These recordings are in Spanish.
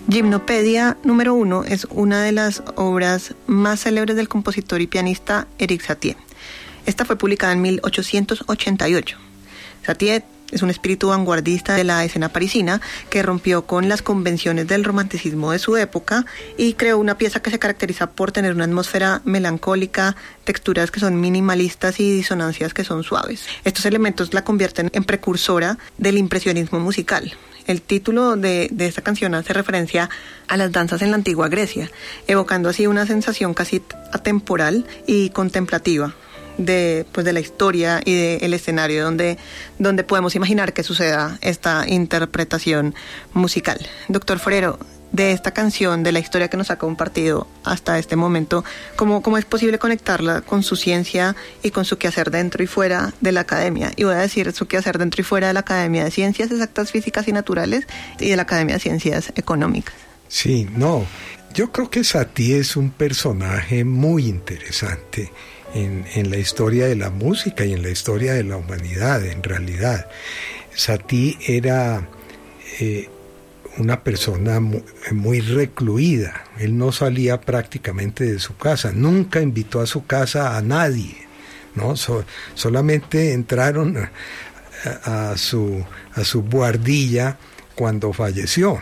Gimnopedia número 1 es una de las obras más célebres del compositor y pianista Erik Satie. Esta fue publicada en 1888. Satie es un espíritu vanguardista de la escena parisina que rompió con las convenciones del romanticismo de su época y creó una pieza que se caracteriza por tener una atmósfera melancólica, texturas que son minimalistas y disonancias que son suaves. Estos elementos la convierten en precursora del impresionismo musical. El título de esta canción hace referencia a las danzas en la antigua Grecia, evocando así una sensación casi atemporal y contemplativa de la historia y del escenario donde podemos imaginar que suceda esta interpretación musical. Doctor Forero, de esta canción, de la historia que nos ha compartido hasta este momento, ¿cómo es posible conectarla con su ciencia y con su quehacer dentro y fuera de la academia? Y voy a decir su quehacer dentro y fuera de la Academia de Ciencias Exactas, Físicas y Naturales y de la Academia de Ciencias Económicas. Sí, yo creo que Satie es un personaje muy interesante en la historia de la música y en la historia de la humanidad, en realidad. Satie era una persona muy recluida. Él no salía prácticamente de su casa, nunca invitó a su casa a nadie, ¿no? Solamente entraron a su buhardilla cuando falleció.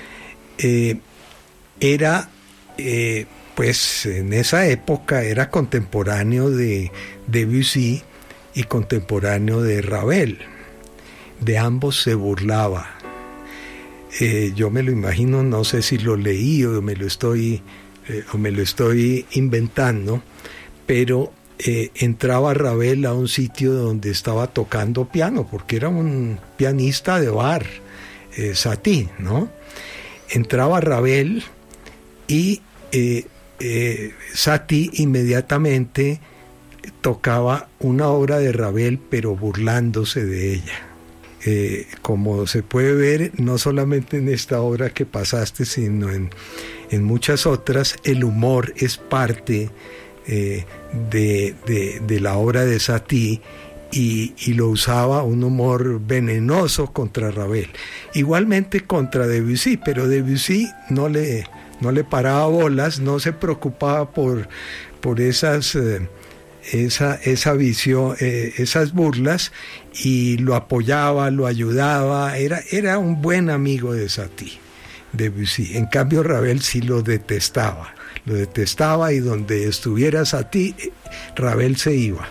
Pues en esa época era contemporáneo de Debussy y contemporáneo de Ravel. De ambos se burlaba. Yo me lo imagino, no sé si lo leí o me lo estoy inventando, pero entraba Ravel a un sitio donde estaba tocando piano, porque era un pianista de bar, Satie, ¿no? Entraba Ravel y Satie inmediatamente tocaba una obra de Ravel, pero burlándose de ella. Como se puede ver, no solamente en esta obra que pasaste, sino en muchas otras, el humor es parte de la obra de Satie y lo usaba un humor venenoso contra Ravel. Visión, contra Debussy, pero Debussy no le paraba bolas, no se preocupaba por esa visión, esas burlas, y lo apoyaba, lo ayudaba, era un buen amigo de Satie, Debussy. En cambio Ravel sí lo detestaba, y donde estuviera Satie, Ravel se iba.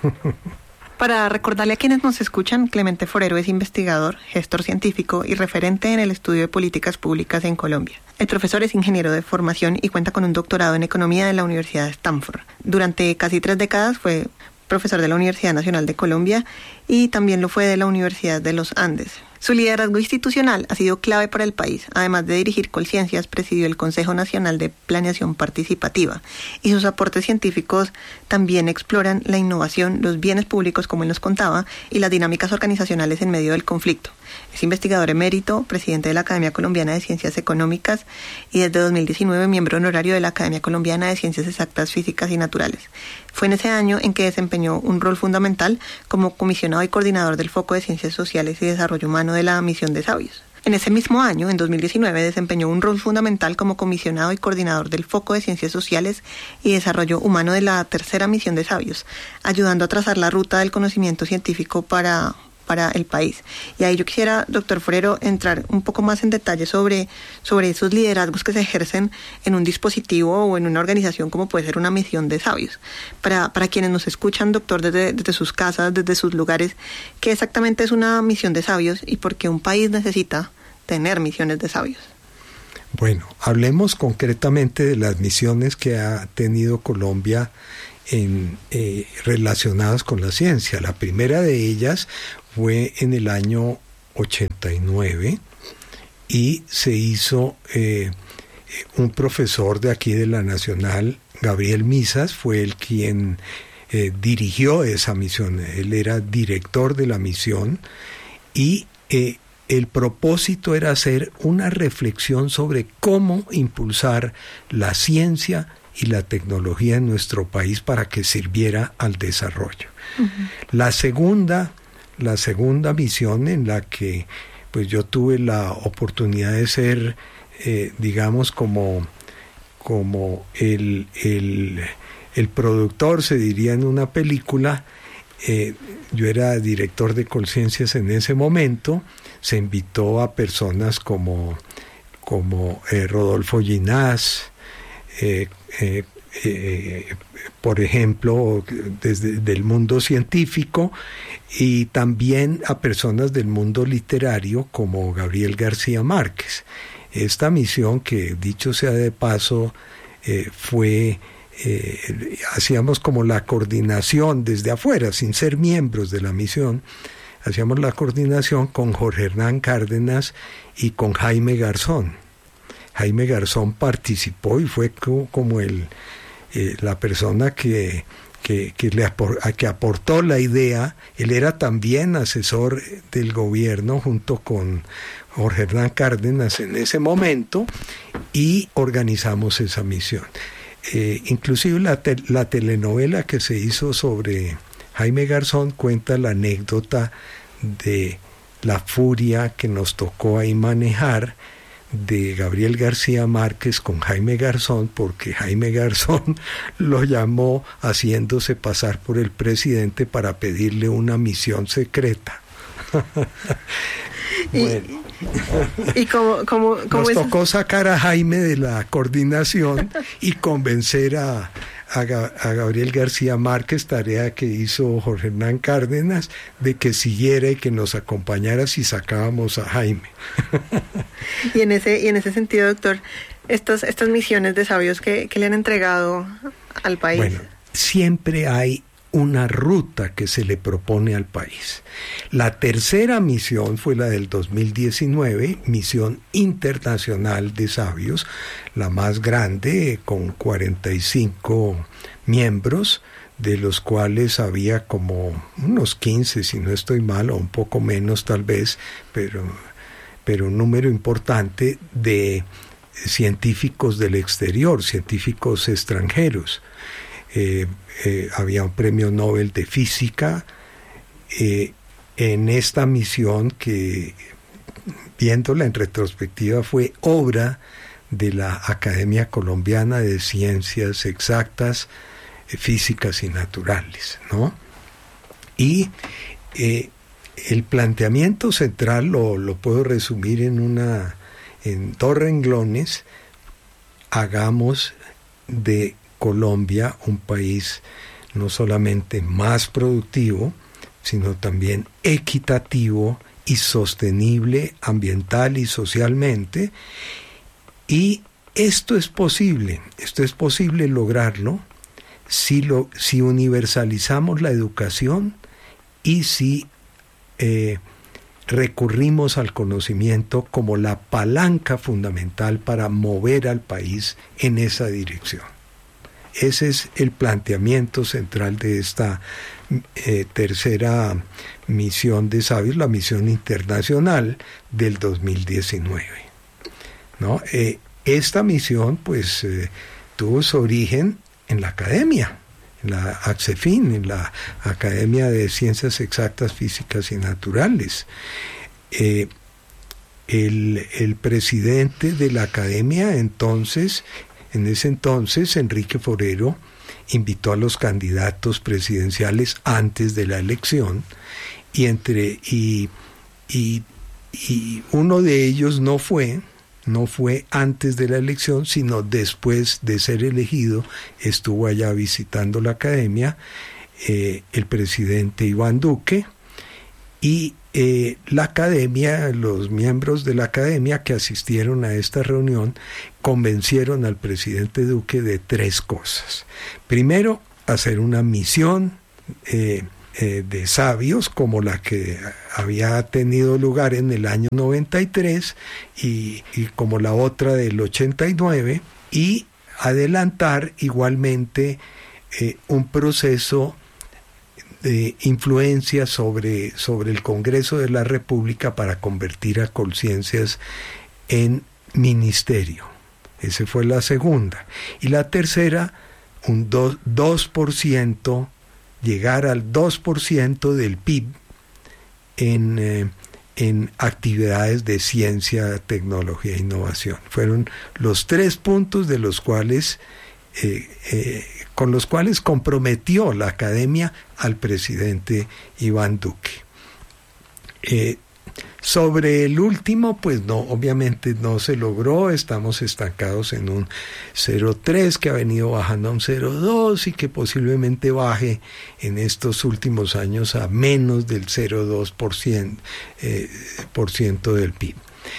Para recordarle a quienes nos escuchan, Clemente Forero es investigador, gestor científico y referente en el estudio de políticas públicas en Colombia. El profesor es ingeniero de formación y cuenta con un doctorado en economía de la Universidad de Stanford. Durante casi 3 décadas fue profesor de la Universidad Nacional de Colombia y también lo fue de la Universidad de los Andes. Su liderazgo institucional ha sido clave para el país. Además de dirigir Colciencias, presidió el Consejo Nacional de Planeación Participativa y sus aportes científicos también exploran la innovación, los bienes públicos, como él nos contaba, y las dinámicas organizacionales en medio del conflicto. Es investigador emérito, presidente de la Academia Colombiana de Ciencias Económicas y desde 2019 miembro honorario de la Academia Colombiana de Ciencias Exactas, Físicas y Naturales. Fue en ese año en que desempeñó un rol fundamental como comisionado y coordinador del Foco de Ciencias Sociales y Desarrollo Humano de la Misión de Sabios. En ese mismo año, en 2019, desempeñó un rol fundamental como comisionado y coordinador del Foco de Ciencias Sociales y Desarrollo Humano de la Tercera Misión de Sabios, ayudando a trazar la ruta del conocimiento científico para el país. Y ahí yo quisiera, doctor Forero, entrar un poco más en detalle sobre esos liderazgos que se ejercen en un dispositivo o en una organización como puede ser una misión de sabios. Para quienes nos escuchan, doctor, desde sus casas, desde sus lugares, ¿qué exactamente es una misión de sabios y por qué un país necesita tener misiones de sabios? Bueno, hablemos concretamente de las misiones que ha tenido Colombia relacionadas con la ciencia. La primera de ellas fue en el año 89 y se hizo un profesor de aquí de la Nacional, Gabriel Misas, fue el quien dirigió esa misión. Él era director de la misión y el propósito era hacer una reflexión sobre cómo impulsar la ciencia y la tecnología en nuestro país para que sirviera al desarrollo. Uh-huh. La segunda misión en la que pues yo tuve la oportunidad de ser digamos, como el productor, se diría en una película. Yo era director de Conciencias en ese momento. Se invitó a personas como Rodolfo Ginás, por ejemplo, del mundo científico, y también a personas del mundo literario como Gabriel García Márquez. Esta misión, que dicho sea de paso, hacíamos como la coordinación desde afuera, sin ser miembros de la misión. Hacíamos la coordinación con Jorge Hernán Cárdenas y con Jaime Garzón. Jaime Garzón participó y fue como la persona que aportó la idea. Él era también asesor del gobierno junto con Jorge Hernán Cárdenas en ese momento, y organizamos esa misión. Inclusive la telenovela que se hizo sobre Jaime Garzón cuenta la anécdota de la furia que nos tocó ahí manejar de Gabriel García Márquez con Jaime Garzón, porque Jaime Garzón lo llamó haciéndose pasar por el presidente para pedirle una misión secreta. Bueno. ¿Y cómo nos tocó sacar a Jaime de la coordinación y convencer a Gabriel García Márquez, tarea que hizo Jorge Hernán Cárdenas, de que siguiera y que nos acompañara si sacábamos a Jaime. Y en ese sentido, doctor, estas misiones de sabios que le han entregado al país. Bueno, siempre hay una ruta que se le propone al país. La tercera misión fue la del 2019, Misión Internacional de Sabios, la más grande, con 45 miembros, de los cuales había como unos 15, si no estoy mal, o un poco menos tal vez, pero un número importante de científicos del exterior, científicos extranjeros. Había un premio Nobel de Física en esta misión, que, viéndola en retrospectiva, fue obra de la Academia Colombiana de Ciencias Exactas, Físicas y Naturales, ¿no? Y el planteamiento central lo puedo resumir en 2 renglones. Hagamos de Colombia un país no solamente más productivo, sino también equitativo y sostenible ambiental y socialmente. Y esto es posible lograrlo si universalizamos la educación y si recurrimos al conocimiento como la palanca fundamental para mover al país en esa dirección. Ese es el planteamiento central de esta tercera misión de sabios, la misión internacional del 2019, ¿no? Esta misión pues tuvo su origen en la academia, en la ACCEFIN, en la Academia de Ciencias Exactas, Físicas y Naturales. El presidente de la academia en ese entonces, Enrique Forero, invitó a los candidatos presidenciales antes de la elección, y uno de ellos no fue antes de la elección, sino después de ser elegido. Estuvo allá visitando la academia el presidente Iván Duque, y la academia, los miembros de la academia que asistieron a esta reunión, convencieron al presidente Duque de 3 cosas. Primero, hacer una misión de sabios como la que había tenido lugar en el año 93 y como la otra del 89, y adelantar igualmente un proceso de influencia sobre el Congreso de la República para convertir a Conciencias en ministerio. Esa fue la segunda. Y la tercera, un 2%, llegar al 2% del PIB en actividades de ciencia, tecnología e innovación. Fueron los 3 puntos de los cuales, con los cuales comprometió la academia al presidente Iván Duque. Sobre el último, pues no, obviamente no se logró, estamos estancados en un 0,3 que ha venido bajando a un 0,2 y que posiblemente baje en estos últimos años a menos del 0,2% del PIB.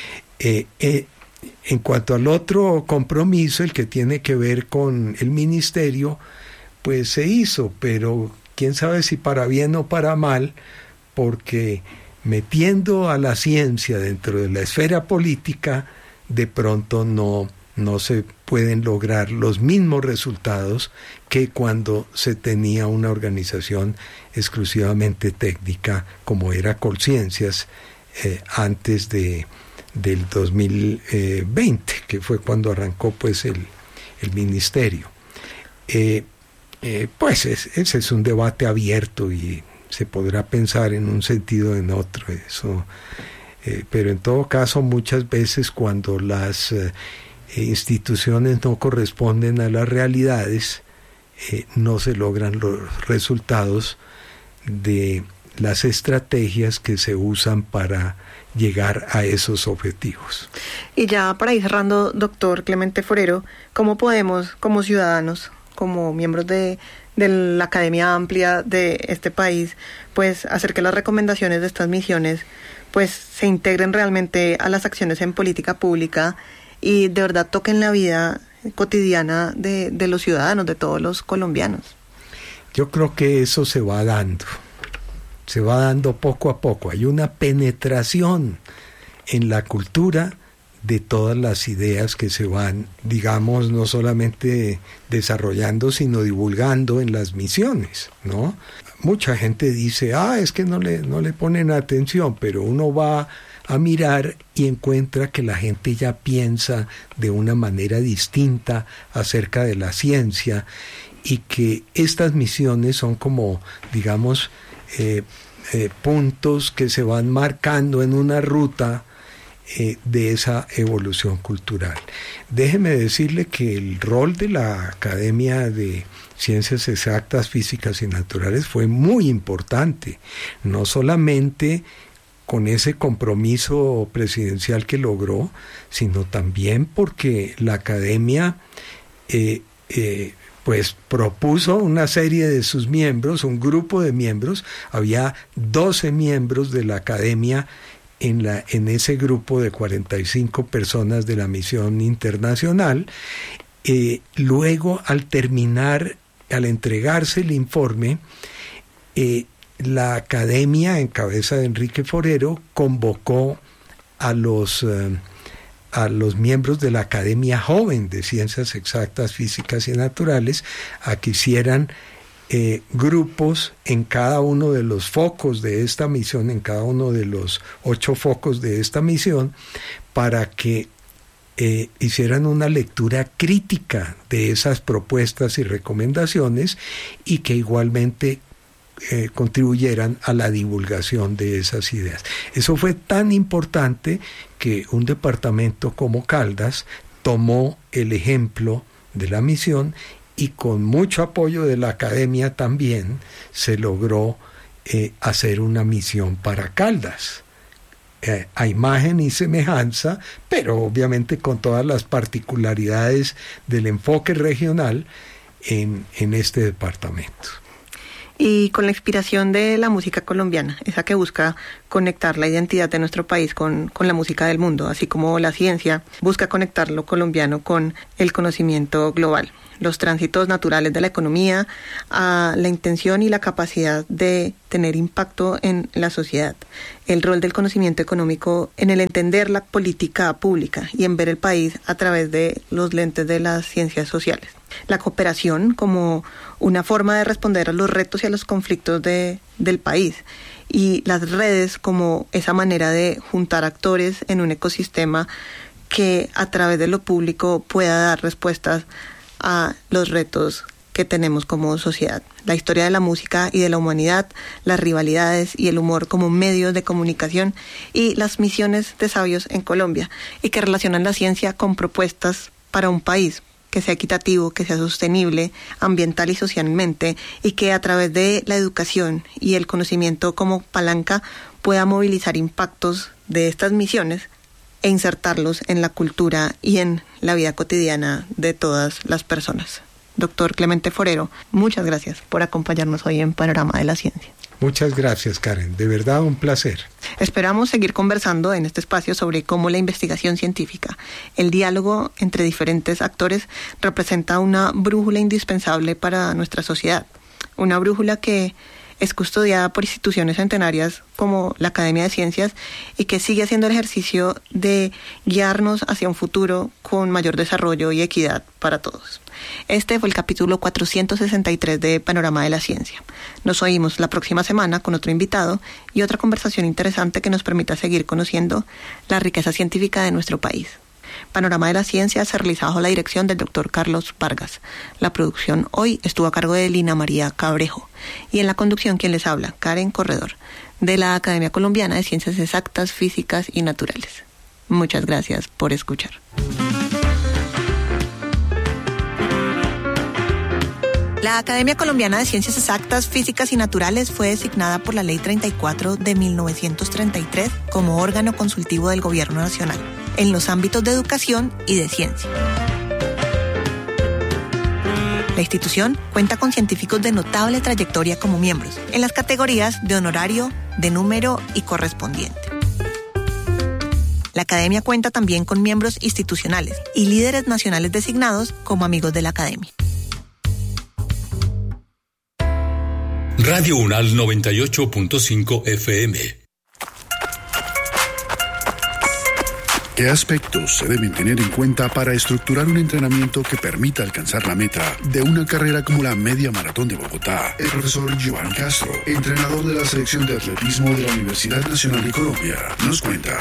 En cuanto al otro compromiso, el que tiene que ver con el ministerio, pues se hizo, pero quién sabe si para bien o para mal, porque metiendo a la ciencia dentro de la esfera política, de pronto no se pueden lograr los mismos resultados que cuando se tenía una organización exclusivamente técnica como era Colciencias antes del 2020, que fue cuando arrancó pues el ministerio. Pues ese es un debate abierto y se podrá pensar en un sentido o en otro, eso, pero en todo caso muchas veces cuando las instituciones no corresponden a las realidades, no se logran los resultados de las estrategias que se usan para llegar a esos objetivos. Y ya para ir cerrando, doctor Clemente Forero, ¿cómo podemos como ciudadanos, como miembros de la academia amplia de este país, pues hacer que las recomendaciones de estas misiones pues se integren realmente a las acciones en política pública y de verdad toquen la vida cotidiana de los ciudadanos, de todos los colombianos? Yo creo que eso se va dando poco a poco. Hay una penetración en la cultura de todas las ideas que se van, digamos, no solamente desarrollando, sino divulgando en las misiones, ¿no? Mucha gente dice, es que no le ponen atención, pero uno va a mirar y encuentra que la gente ya piensa de una manera distinta acerca de la ciencia y que estas misiones son como, digamos, puntos que se van marcando en una ruta de esa evolución cultural. Déjeme decirle que el rol de la Academia de Ciencias Exactas, Físicas y Naturales fue muy importante, no solamente con ese compromiso presidencial que logró, sino también porque la Academia pues propuso una serie de sus miembros, un grupo de miembros, había 12 miembros de la Academia en ese grupo de 45 personas de la misión internacional. Luego, al entregarse el informe, la academia, en cabeza de Enrique Forero, convocó a los miembros de la Academia Joven de Ciencias Exactas, Físicas y Naturales a que hicieran grupos en cada uno de los focos de esta misión, en cada uno de los 8 focos de esta misión, para que hicieran una lectura crítica de esas propuestas y recomendaciones y que igualmente contribuyeran a la divulgación de esas ideas. Eso fue tan importante que un departamento como Caldas tomó el ejemplo de la misión y con mucho apoyo de la academia también se logró hacer una misión para Caldas, a imagen y semejanza, pero obviamente con todas las particularidades del enfoque regional en este departamento. Y con la inspiración de la música colombiana, esa que busca conectar la identidad de nuestro país con la música del mundo, así como la ciencia busca conectar lo colombiano con el conocimiento global, los tránsitos naturales de la economía, a la intención y la capacidad de tener impacto en la sociedad, el rol del conocimiento económico en el entender la política pública y en ver el país a través de los lentes de las ciencias sociales. La cooperación como una forma de responder a los retos y a los conflictos del país, y las redes como esa manera de juntar actores en un ecosistema que a través de lo público pueda dar respuestas a los retos que tenemos como sociedad. La historia de la música y de la humanidad, las rivalidades y el humor como medios de comunicación y las misiones de sabios en Colombia, y que relacionan la ciencia con propuestas para un país que sea equitativo, que sea sostenible, ambiental y socialmente, y que a través de la educación y el conocimiento como palanca pueda movilizar impactos de estas misiones e insertarlos en la cultura y en la vida cotidiana de todas las personas. Doctor Clemente Forero, muchas gracias por acompañarnos hoy en Panorama de la Ciencia. Muchas gracias, Karen. De verdad, un placer. Esperamos seguir conversando en este espacio sobre cómo la investigación científica, el diálogo entre diferentes actores, representa una brújula indispensable para nuestra sociedad. Una brújula que es custodiada por instituciones centenarias como la Academia de Ciencias y que sigue haciendo el ejercicio de guiarnos hacia un futuro con mayor desarrollo y equidad para todos. Este fue el capítulo 463 de Panorama de la Ciencia. Nos oímos la próxima semana con otro invitado y otra conversación interesante que nos permita seguir conociendo la riqueza científica de nuestro país. Panorama de la Ciencia se realiza bajo la dirección del Dr. Carlos Vargas. La producción hoy estuvo a cargo de Lina María Cabrejo y en la conducción quien les habla, Karen Corredor, de la Academia Colombiana de Ciencias Exactas, Físicas y Naturales. Muchas gracias por escuchar. La Academia Colombiana de Ciencias Exactas, Físicas y Naturales fue designada por la Ley 34 de 1933 como órgano consultivo del Gobierno Nacional en los ámbitos de educación y de ciencia. La institución cuenta con científicos de notable trayectoria como miembros, en las categorías de honorario, de número y correspondiente. La Academia cuenta también con miembros institucionales y líderes nacionales designados como amigos de la Academia. Radio UNAL 98.5 FM. ¿Qué aspectos se deben tener en cuenta para estructurar un entrenamiento que permita alcanzar la meta de una carrera como la Media Maratón de Bogotá? El profesor Joan Castro, entrenador de la selección de atletismo de la Universidad Nacional de Colombia, nos cuenta.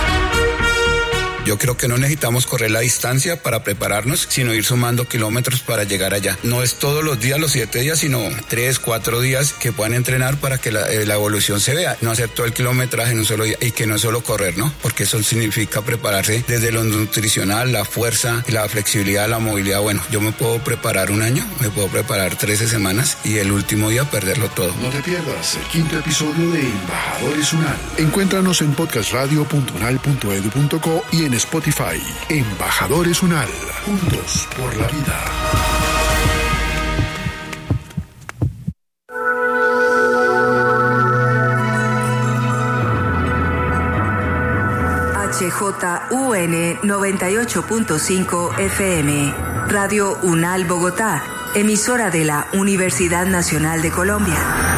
Yo creo que no necesitamos correr la distancia para prepararnos, sino ir sumando kilómetros para llegar allá. No es todos los días, los 7 días, sino 3, 4 días que puedan entrenar para que la evolución se vea. No hacer todo el kilometraje en un solo día y que no es solo correr, ¿no? Porque eso significa prepararse desde lo nutricional, la fuerza, la flexibilidad, la movilidad. Bueno, yo me puedo preparar un año, me puedo preparar 13 semanas y el último día perderlo todo. No te pierdas el 5º episodio de Embajadores UNAL. Encuéntranos en podcastradio.unal.edu.co y en Spotify. Embajadores UNAL, juntos por la vida. HJUN 98.5 FM, Radio UNAL Bogotá, emisora de la Universidad Nacional de Colombia.